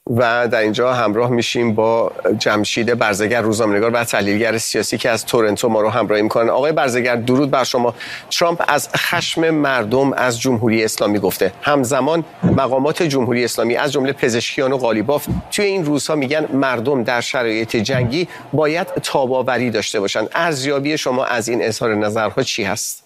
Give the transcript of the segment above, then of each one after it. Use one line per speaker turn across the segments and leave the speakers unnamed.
و در اینجا همراه میشیم با جمشید برزگر، روزنامه‌نگار و تحلیلگر سیاسی که از تورنتو ما رو همراهی میکنن. آقای برزگر، درود بر شما. ترامپ از خشم مردم از جمهوری اسلامی گفته. همزمان مقامات جمهوری اسلامی از جمله پزشکیان و قالیباف توی این روزها میگن مردم در شرایط جنگی باید تاب‌آوری داشته باشند. ارزیابی شما از این اظهار نظرها چی هست؟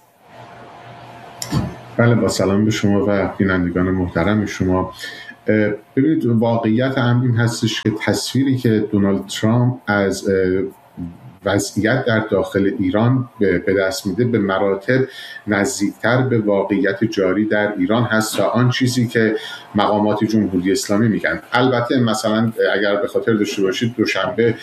بله، با سلام به شما و بینندگان محترم شما. ببینید، واقعیت این هستش که تصویری که دونالد ترامپ از وضعیت در داخل ایران به دست میده به مراتب نزدیکتر به واقعیت جاری در ایران هست تا آن چیزی که مقامات جمهوری اسلامی میگن. البته مثلا اگر به خاطر داشته باشید دوشنبه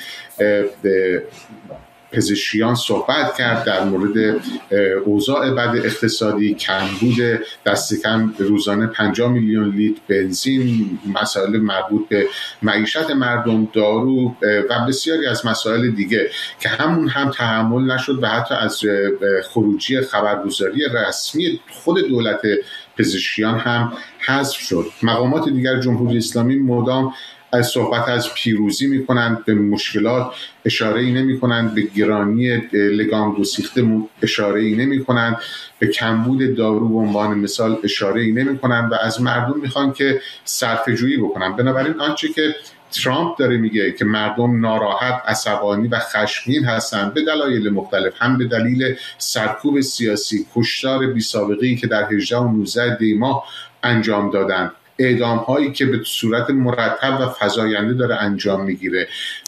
پزشکیان صحبت کرد در مورد اوضاع بد اقتصادی، کمبود دست کم روزانه 50 میلیون لیتر بنزین، مسائل مربوط به معیشت مردم، دارو و بسیاری از مسائل دیگه که همون هم تحمل نشد و حتی از خروجی خبرگزاری رسمی خود دولت پزشکیان هم حذف شد. مقامات دیگر جمهوری اسلامی مدام از صحبت از پیروزی میکنند، به مشکلات اشاره ای نمی کنند، به گرانی لگام گسیخته اشاره ای نمی کنند، به کمبود دارو به عنوان مثال اشاره ای نمی کنند و از مردم میخوان که صرفه جویی بکنند. بنابراین آنچه که ترامپ داره میگه که مردم ناراحت، عصبانی و خشمگین هستند به دلایل مختلف، هم به دلیل سرکوب سیاسی، کشتار بی‌سابقه‌ای که در 18 و 19 دی ماه انجام دادند، اعدام هایی که به صورت مرتب و فزاینده داره انجام میگیره،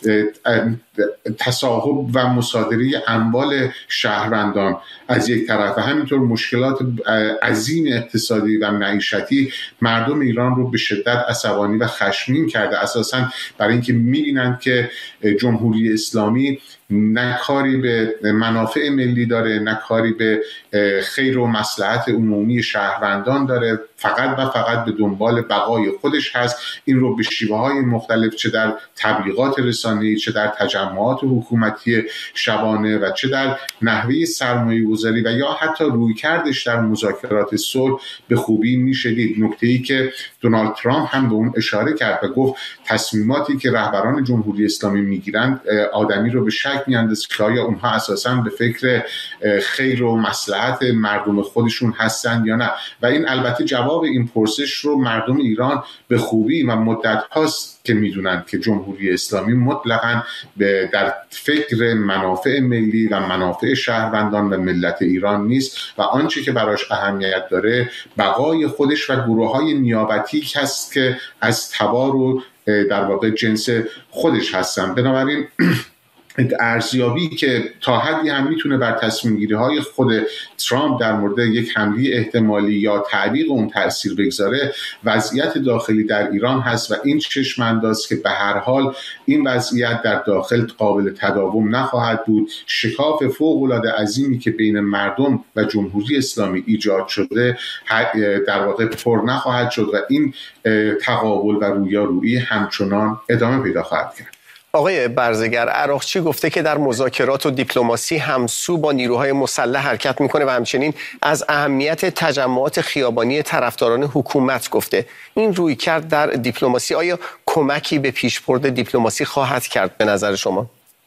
تصاحب و مصادره اموال شهروندان از یک طرف و همینطور مشکلات عظیم اقتصادی و معیشتی مردم ایران رو به شدت عصبانی و خشمگین کرده، اساساً برای اینکه میبینند که جمهوری اسلامی نه کاری به منافع ملی داره، نه کاری به خیر و مصلحت عمومی شهروندان داره، فقط و فقط به دنبال بقای خودش هست. این رو به شیوه‌های مختلف، چه در تبلیغات رسانه‌ای، چه در تجمعات حکومتی شبانه و چه در نحوه سرمایه‌گذاری و یا حتی رویکردش در مذاکرات صلح به خوبی میشه دید. نکته‌ای که دونالد ترامپ هم به اون اشاره کرد و گفت تصمیماتی که رهبران جمهوری اسلامی میگیرند آدمی رو به شک میاندازه که آیا اونها اساساً به فکر خیر و مصلحت مردم خودشون هستن یا نه. و این البته جواب این پرسش رو مردم ایران به خوبی و مدت هاست که میدونن که جمهوری اسلامی مطلقاً در فکر منافع ملی و منافع شهروندان و ملت ایران نیست و آنچه که براش اهمیت داره بقای خودش و گروه‌های نیابتی هست که از تبار و در واقع جنس خودش هستن. بنابراین ارزیابی که تا حدی هم میتونه بر تصمیم گیری های خود ترامپ در مورد یک حمله احتمالی یا تعویق اون تاثیر بگذاره وضعیت داخلی در ایران هست و این چشم انداز که به هر حال این وضعیت در داخل قابل تداوم نخواهد بود. شکاف فوق العاده عظیمی که بین مردم و جمهوری اسلامی ایجاد شده در واقع پر نخواهد شد و این تقابل و رویارویی همچنان ادامه پیدا خواهد کرد.
آقای برزگر، عراقچی گفته که در مذاکرات و دیپلماسی همسو با نیروهای مسلح حرکت میکنه و همچنین از اهمیت تجمعات خیابانی طرفداران حکومت گفته. این رویکرد در دیپلماسی آیا کمکی به پیشبرد دیپلماسی خواهد کرد به نظر شما؟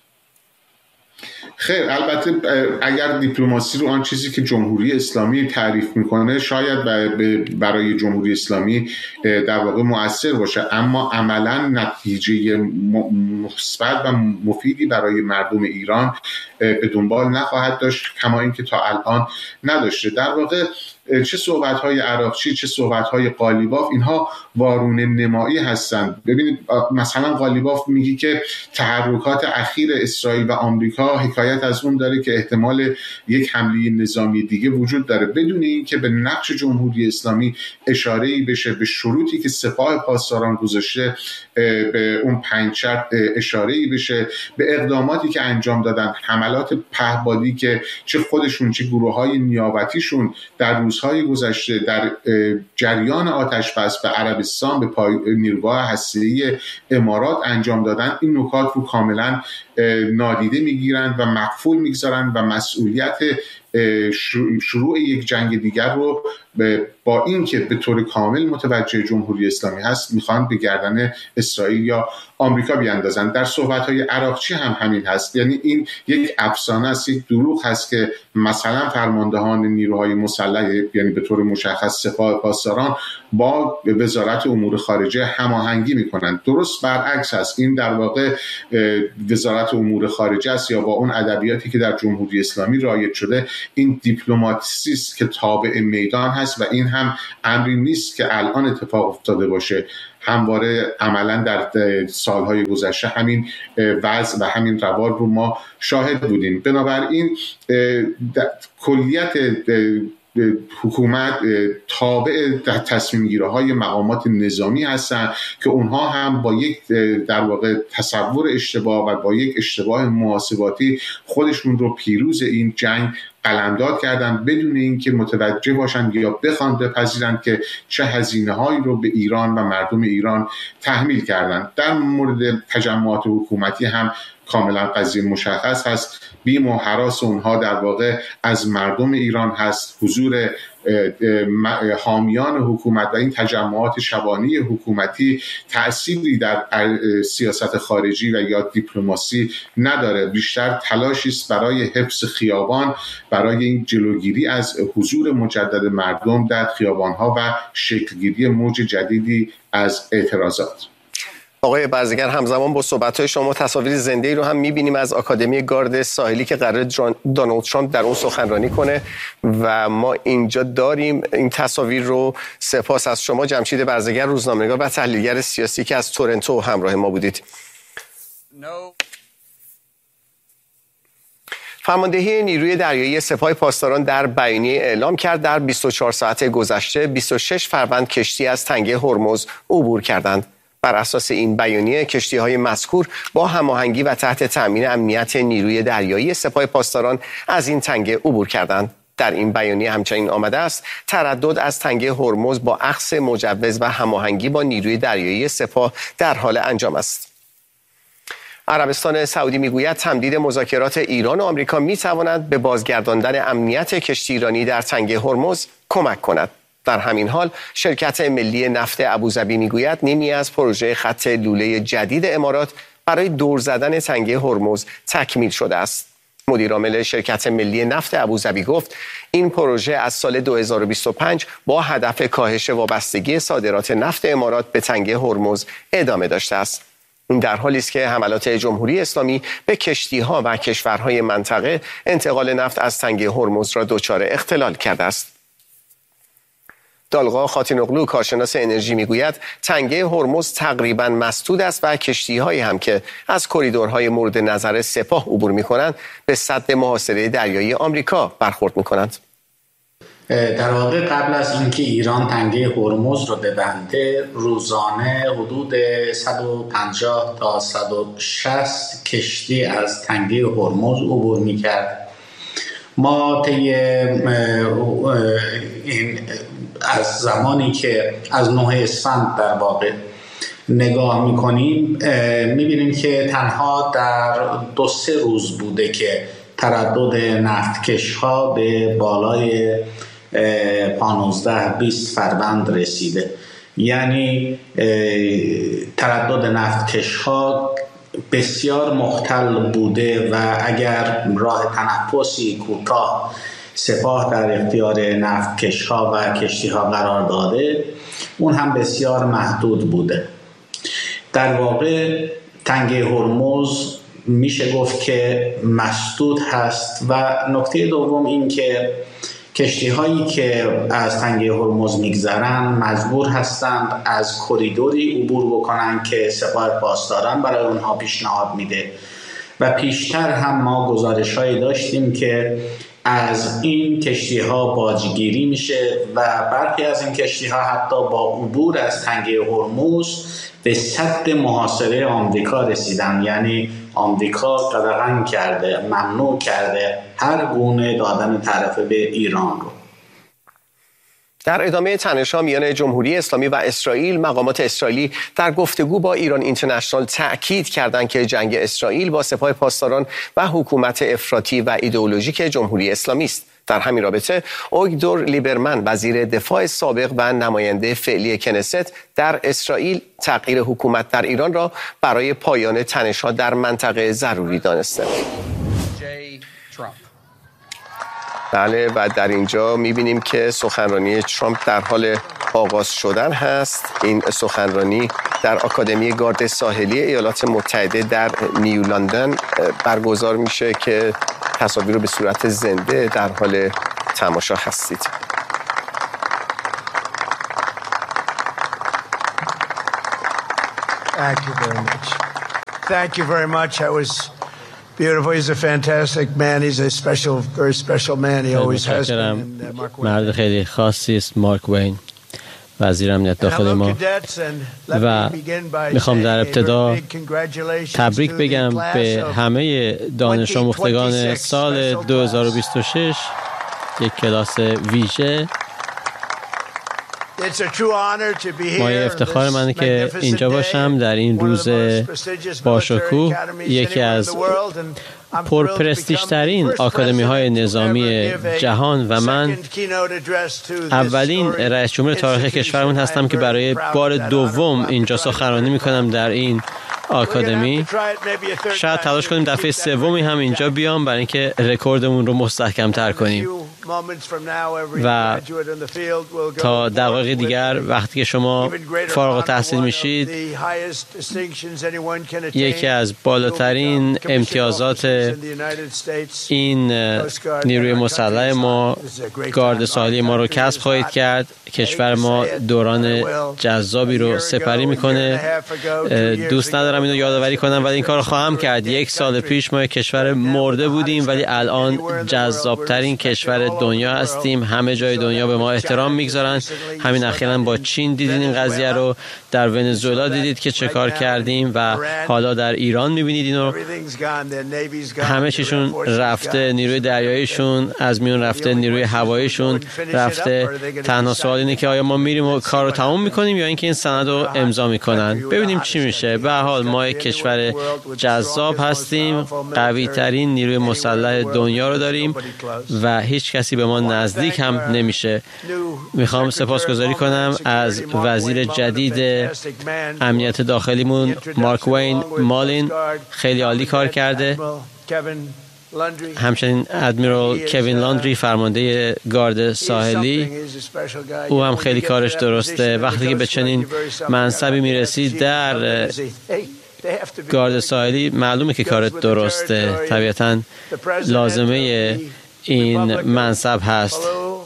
خیر، البته اگر دیپلماسی رو آن چیزی که جمهوری اسلامی تعریف میکنه شاید برای جمهوری اسلامی در واقع مؤثر باشه، اما عملا نتیجه مثبت و مفیدی برای مردم ایران به دنبال نخواهد داشت، کما اینکه تا الان نداشته. در واقع چه صحبت‌های عراقچی چه صحبت‌های قالیباف اینها وارونه نمایی هستند. ببینید مثلا قالیباف میگه که تحرکات اخیر اسرائیل و آمریکا حکایت از اون داره که احتمال یک حمله نظامی دیگه وجود داره، بدون اینکه به نقش جمهوری اسلامی اشاره‌ای بشه، به شروطی که سپاه پاسداران گذاشته به اون 5 شرط اشاره‌ای بشه، به اقداماتی که انجام دادن، حملات پهپادی که چه خودشون چه گروه‌های نیابتیشون در روزهای گذشته در جریان آتش‌بس به عربستان به نیروگاه هسته‌ای امارات انجام دادن، این نکات رو کاملا نادیده میگیرند و مقفول میگذارند و مسئولیت شروع یک جنگ دیگر رو با اینکه به طور کامل متوجه جمهوری اسلامی هست میخوان به گردن اسرائیل یا آمریکا بیاندازن. در صحبت‌های عراقچی هم همین هست، یعنی این یک افسانه است، یک دروغ هست که مثلا فرماندهان نیروهای مسلح یعنی به طور مشخص سپاه پاسداران با وزارت امور خارجه هماهنگی میکنند. درست برعکس است، این در واقع وزارت امور خارجه است یا با اون ادبیاتی که در جمهوری اسلامی رایج شده این دیپلماسی است که تابع میدان هست و این هم امری نیست که الان اتفاق افتاده باشه. همواره عملا در سالهای گذشته همین وضع و همین روال رو ما شاهد بودیم. بنابراین کلیت حکومت تابع تصمیم گیری های مقامات نظامی هستند که اونها هم با یک در واقع تصور اشتباه و با یک اشتباه محاسباتی خودشون رو پیروز این جنگ قلمداد کردن بدون اینکه متوجه باشند یا بخوان بپذیرند که چه هزینه‌هایی رو به ایران و مردم ایران تحمیل کردند. در مورد تجمعات حکومتی هم کاملا قضیه مشخص هست، بیم و هراس اونها در واقع از مردم ایران هست. حضور حامیان حکومت و این تجمعات شبانه حکومتی تأثیری در سیاست خارجی و یا دیپلماسی نداره، بیشتر تلاشی است برای حفظ خیابان، برای این جلوگیری از حضور مجدد مردم در خیابان‌ها و شکلگیری موج جدیدی از اعتراضات.
آقای برزگر، همزمان با صحبت‌های شما تصاویر زنده‌ای رو هم می‌بینیم از آکادمی گارد ساحلی که قرار دونالد ترامپ در اون سخنرانی کنه و ما اینجا داریم این تصاویر رو. سپاس از شما جمشید برزگر، روزنامه‌نگار و تحلیلگر سیاسی که از تورنتو همراه ما بودید. فرماندهی نیروی دریایی سپاه پاسداران در بیانیه اعلام کرد در 24 ساعت گذشته 26 فروند کشتی از تنگه هرمز عبور کردند. بر اساس این بیانیه کشتی‌های مذکور با هماهنگی و تحت تأمین امنیت نیروی دریایی سپاه پاسداران از این تنگه عبور کردند. در این بیانیه همچنین آمده است تردد از تنگه هرمز با اخذ مجوز و هماهنگی با نیروی دریایی سپاه در حال انجام است. عربستان سعودی میگوید تمدید مذاکرات ایران و آمریکا میتواند به بازگرداندن امنیت کشتی ایرانی در تنگه هرمز کمک کند. در همین حال شرکت ملی نفت ابوظبی میگوید نیمی از پروژه خط لوله جدید امارات برای دور زدن تنگه هرمز تکمیل شده است. مدیر عامل شرکت ملی نفت ابوظبی گفت این پروژه از سال 2025 با هدف کاهش وابستگی صادرات نفت امارات به تنگه هرمز ادامه داشته است. این در حالی است که حملات جمهوری اسلامی به کشتی‌ها و کشورهای منطقه انتقال نفت از تنگه هرمز را دچار اختلال کرده است. دالغا خاتینوغلو کارشناس انرژی میگوید تنگه هرمز تقریباً مسدود است و کشتی‌هایی هم که از کریدورهای مورد نظر سپاه عبور می‌کنند به سد محاصره دریایی آمریکا برخورد می‌کنند.
در واقع قبل از اینکه ایران تنگه هرمز رو ببنده روزانه حدود 150 تا 160 کشتی از تنگه هرمز عبور می‌کرد. ما طی این از زمانی که از 9 اسفند در واقع نگاه میکنیم میبینیم که تنها در 2-3 روز بوده که تردد نفتکش ها به بالای 15-20 فروند رسیده. یعنی تردد نفتکش ها بسیار مختل بوده و اگر راه تنفسی کوتاه سپاه در اختیار نفتکش ها و کشتی ها قرار داده اون هم بسیار محدود بوده. در واقع تنگه هرمز میشه گفت که مسدود هست و نکته دوم این که کشتی هایی که از تنگه هرمز میگذرن مجبور هستند از کریدوری عبور بکنن که سپاه پاسداران برای اونها پیشنهاد میده و پیشتر هم ما گزارش‌هایی داشتیم که از این کشتی ها باجگیری میشه و برخی از این کشتی ها حتی با عبور از تنگه هرمز به سد محاصره آمریکا رسیدن. یعنی آمریکا قدغن کرده، ممنوع کرده هر گونه دادن طرفه به ایران رو.
در ادامه تنش‌ها میان جمهوری اسلامی و اسرائیل، مقامات اسرائیلی در گفتگو با ایران اینترنشنال تأکید کردند که جنگ اسرائیل با سپاه پاسداران و حکومت افراطی و ایدئولوژیک جمهوری اسلامی است. در همین رابطه اویگدور لیبرمن وزیر دفاع سابق و نماینده فعلی کنست در اسرائیل تغییر حکومت در ایران را برای پایان تنش‌ها در منطقه ضروری دانسته. بله، و در اینجا می‌بینیم که سخنرانی ترامپ در حال آغاز شدن هست. این سخنرانی در آکادمی گارد ساحلی ایالات متحده در نیو لندن برگزار میشه که تصاویر رو به صورت زنده در حال تماشا هستید.
Thank you very much. Thank you very much. That was beautiful. He's a fantastic man. He's a special, very special man. He always has been.
مرد خیلی خاصی است مارک وین، وزیر امنیت داخلی ما. و میخوام در ابتدا تبریک بگم به همه دانش آموختگان سال 2026 یک کلاس ویژه. مایه افتخار منه که اینجا باشم در این روز باشکوه، یکی از پرپرستیژترین آکادمی‌های نظامی جهان، و من اولین رئیس جمهور تاریخ کشورمون هستم که برای بار دوم اینجا سخنرانی میکنم در این آکادمی. شاید تلاش کنیم دفعه سومی هم اینجا بیام برای اینکه رکوردمون رو مستحکم‌تر کنیم. و تا دقایق دیگر وقتی که شما فارغ التحصیل میشید، یکی از بالاترین امتیازات این نیروی مسلح ما، گارد ساحلی ما رو کسب خواهید کرد. کشور ما دوران جذابی رو سپری میکنه. دوست ندارم اینو یادآوری کنم ولی این کار رو خواهم کرد. 1 سال پیش ما کشور مرده بودیم ولی الان جذابترین کشور دنیا هستیم. همه جای دنیا به ما احترام میگذارن. همین اخیراً با چین دیدین این قضیه رو، در ونزوئلا دیدید که چه کار کردیم و حالا در ایران میبینید اینو. همه چیشون رفته، نیروی دریاییشون از میون رفته، نیروی هواییشون رفته. تنها سوال اینه که آیا ما میریم و کار رو تموم میکنیم یا اینکه این سند رو امضا میکنن. ببینیم چی میشه. به هر حال ما یک کشور جذاب هستیم، قوی ترین نیروی مسلح دنیا رو داریم و هیچ کسی به ما نزدیک هم نمیشه. میخوام سپاسگزاری کنم از وزیر جدید امنیت داخلیمون مارک وین مالین، خیلی عالی کار کرده. همچنین ادمیرال کوین لاندری، فرمانده گارد ساحلی، او هم خیلی کارش درسته. وقتی که به چنین منصبی میرسید در گارد ساحلی معلومه که کارت درسته. طبیعتاً لازمه این منصب هست.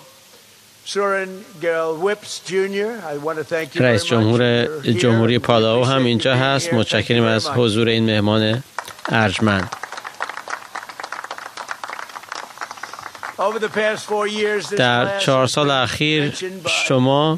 رئیس جمهور جمهوری پالاو هم اینجا هست. متشکریم از حضور این مهمان ارجمند. در 4 سال اخیر شما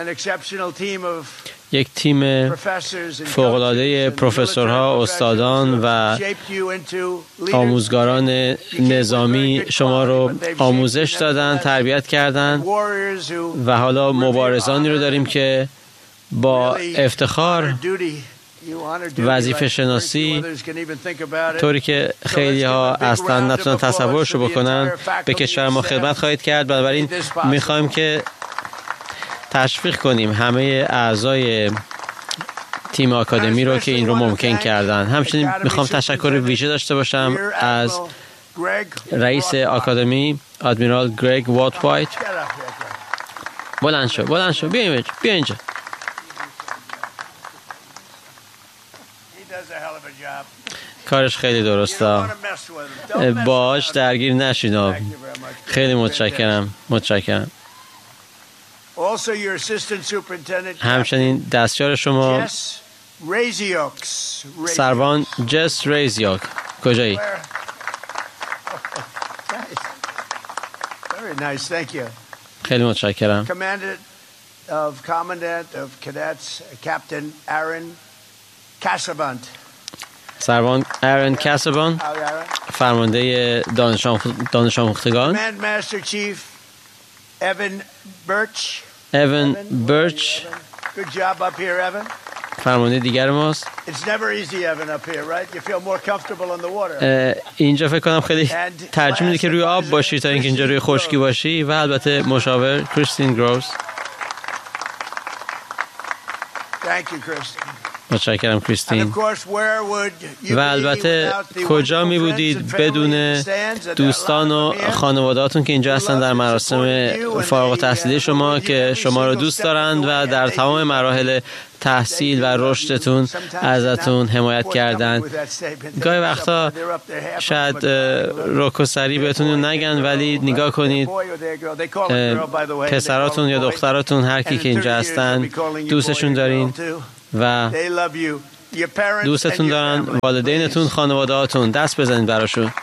یک تیم فوق‌العاده پروفسورها، استادان و آموزگاران نظامی شما رو آموزش دادن، تربیت کردن و حالا مبارزانی رو داریم که با افتخار وظیفه شناسی، طوری که خیلی ها اصلا نتونن تصورش رو بکنن، به کشور ما خدمت خواهید کرد. بنابراین میخوایم که تشویق کنیم همه اعضای تیم آکادمی رو که این رو ممکن کردن. همچنین میخوام تشکر ویژه داشته باشم از رئیس آکادمی ادمیرال گرگ واتوایت. بلند شو بیا اینجا. کارش خیلی درسته. باش درگیر نشین. خیلی متشکرم. همچنین دستیار شما سروان جس ریزیوک. کجایی؟ خیلی متشکرم. سروان آرن کاسابان، فرمانده دانش آموختگان. Evan Birch. فرمانده دیگر ماست. اینجا فکر کنم خیلی ترجیح میده که روی آب باشی تا اینکه اینجا روی خشکی باشی. و البته مشاور کریستین گروس. متشکرم کریستین. و البته کجا می بودید بدون دوستان و خانوادهاتون که اینجا هستن در مراسم فارغ التحصیلی شما که شما رو دوست دارند و در تمام مراحل تحصیل و رشدتون ازتون حمایت کردن. گاهی وقتا شاید رکوسری بهتون نگن ولی نگاه کنید پسراتون یا دختراتون هر کی که اینجا هستن دوستشون دارین و دوستتون دارن. والدینتون، خانوادهاتون، دست بزنید براشون.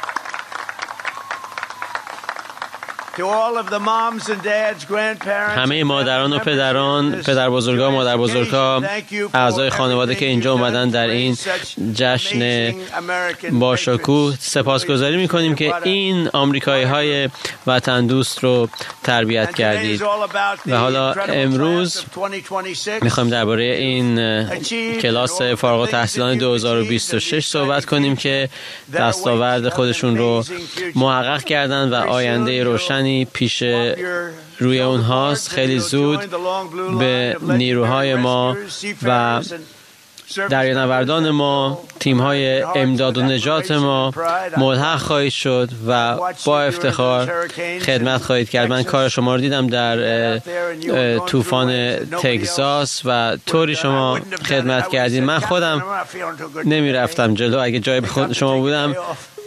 همه مادران و پدران، پدر بزرگا، مادر بزرگا، اعضای خانواده که اینجا اومدن در این جشن با شکوه، سپاسگزاری میکنیم که این آمریکایی های وطن دوست رو تربیت کردید. و حالا امروز میخوایم درباره این کلاس فارغ التحصیلان 2026 صحبت کنیم که دستاورد خودشون رو محقق کردن و آینده روشن پیش روی اونهاست. خیلی زود به نیروهای ما و دریانوردان ما، تیم‌های امداد و نجات ما ملحق خواهید شد و با افتخار خدمت خواهید کرد. من کار شما رو دیدم در طوفان تگزاس و طوری شما خدمت کردید. من خودم نمی‌رفتم جلو، اگه جای شما بودم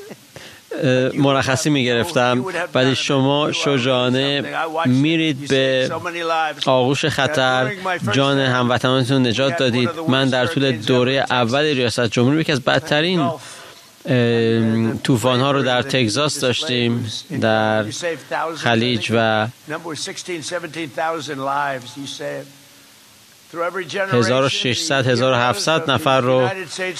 مرخصی میگرفتم، ولی شما شجاعانه میرید به آغوش خطر، جان هموطنانتون نجات دادید. من در طول دوره اول ریاست جمهوری یکی از بدترین طوفان ها رو در تگزاس داشتیم، در خلیج و 1600-1700 نفر رو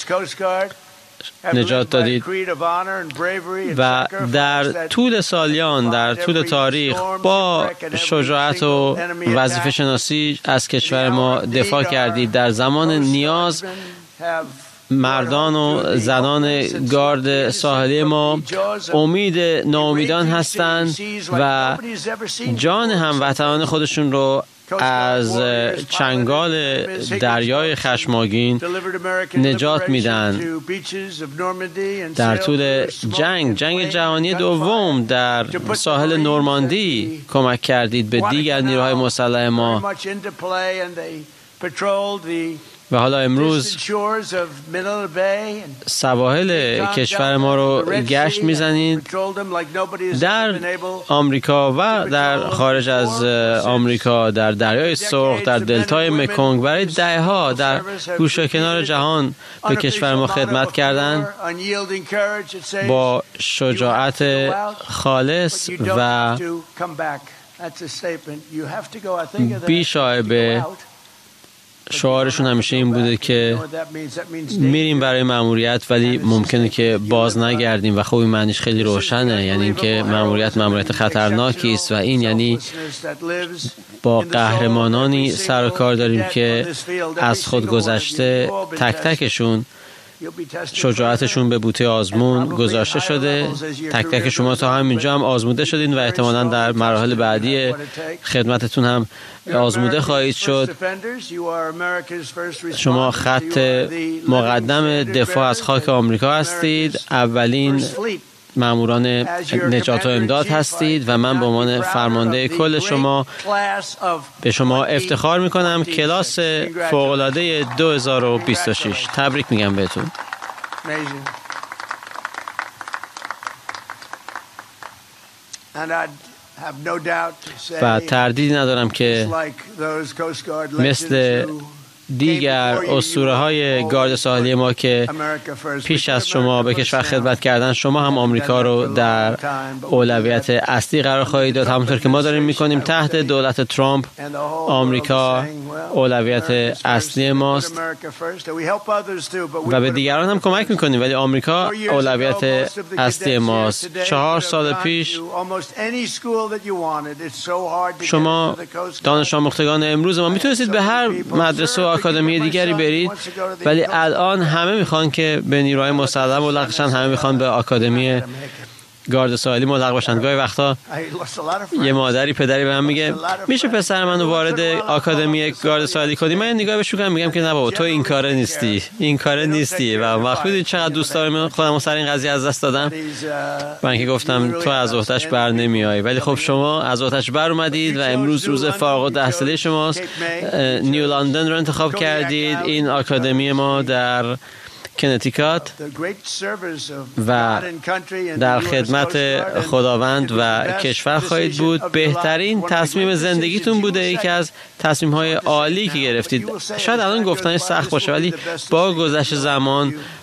نجات دادید. و در طول سالیان، در طول تاریخ با شجاعت و وظیفه شناسی از کشور ما دفاع کردید. در زمان نیاز مردان و زنان گارد ساحلی ما امید ناامیدان هستند و جان هموطنان خودشون رو از چنگال دریای خشمگین نجات میدن. در طول جنگ جهانی دوم در ساحل نورماندی کمک کردید به دیگر نیروهای مسلح ما. و حالا امروز سواحل کشور ما رو گشت میزنید در آمریکا و در خارج از آمریکا، در دریای سرخ، در دلتای مکونگ. برای دهه‌ها در گوشه کنار جهان به کشور ما خدمت کردن با شجاعت خالص و بی‌شایبه. شعارشون همیشه این بوده که میریم برای مأموریت ولی ممکنه که باز نگردیم و خب این معنیش خیلی روشنه، یعنی اینکه مأموریت خطرناکی است و این یعنی با قهرمانانی سر و کار داریم که از خود گذشته تک تکشون شجاعتشون به بوته آزمون گذاشته شده. تک تک شما تا همینجا هم آزموده شدین و احتمالاً در مراحل بعدی خدمتتون هم آزموده خواهید شد. شما خط مقدم دفاع از خاک آمریکا هستید، اولین ماموران نجات و امداد هستید و من به عنوان فرمانده کل شما به شما افتخار میکنم. کلاس فوق‌العاده 2026 تبریک میگم بهتون. و تردیدی ندارم که مثل دیگر اسطوره‌های گارد ساحلی ما که پیش از شما به کشور خدمت کردن، شما هم آمریکا رو در اولویت اصلی قرار خواهید داد. همونطور که ما داریم میکنیم تحت دولت ترامپ، آمریکا اولویت اصلی ماست و به دیگران هم کمک میکنیم، ولی آمریکا اولویت اصلی ماست. 4 سال پیش شما دانش آموختگان امروز ما میتونستید به هر مدرسه و آکادمی دیگری برید، ولی الان همه میخوان که به نیروهای مسلح ملحق بشن، همه میخوان به آکادمی گارد ساحلی ملحق باشن. گاهی وقتا یه مادری پدری به من میگه میشه پسر منو وارد آکادمی گارد ساحلی کنی؟ من نگاه بهش میگم که نه بابا تو این کاره نیستی و وقت میدونی چقدر دوست دارم خودم سر این قضیه از دست دادم. من که گفتم تو از عهده‌اش بر نمیای، ولی خب شما از عهده‌اش بر اومدید و امروز روز فارغ التحصیلی شماست. نیو لندن رو انتخاب کردید، این آکادمی ما در کنتیکات، و در خدمت خداوند و کشور خواهید بود. بهترین تصمیم زندگیتون بوده، یکی از تصمیم‌های عالی که گرفتید. شاید الان گفتنش سخت باشه، ولی با گذشت زمان